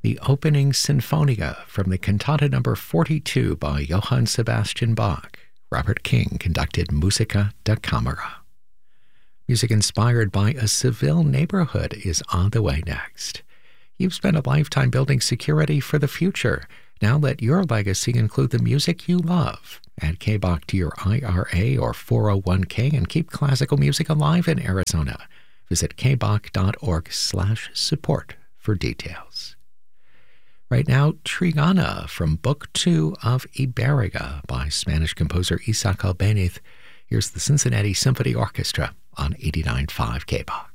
the opening Sinfonia from the Cantata No. 42 by Johann Sebastian Bach. Robert King conducted Musica da Camera. Music inspired by a Seville neighborhood is on the way next. You've spent a lifetime building security for the future. Now let your legacy include the music you love. Add K-Bach to your IRA or 401k and keep classical music alive in Arizona. Visit kbach.org/support for details. Right now, Trigana from Book 2 of Iberica by Spanish composer Isaac Albéniz. Here's the Cincinnati Symphony Orchestra on 89.5 K-Bach.